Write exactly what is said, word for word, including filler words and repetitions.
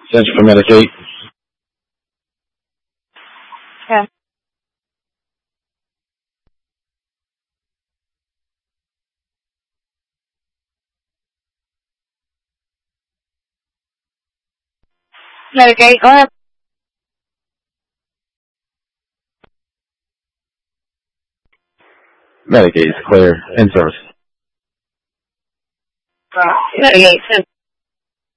Center for Medicaid. Yeah. Medicaid, go ahead. Medicaid is clear. In service. Medicaid,